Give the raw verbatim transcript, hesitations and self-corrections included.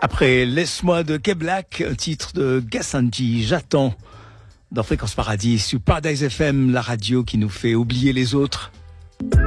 Après Laisse-moi de K-Black, un titre de Gassanji, J'attends, dans Fréquence Paradis, sur Paradise F M, la radio qui nous fait oublier les autres.